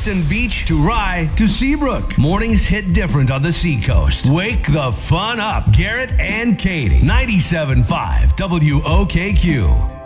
Clifton Beach to Rye to Seabrook. Mornings hit different on the Seacoast. Wake the fun up. Garrett and Katie. 97.5 WOKQ.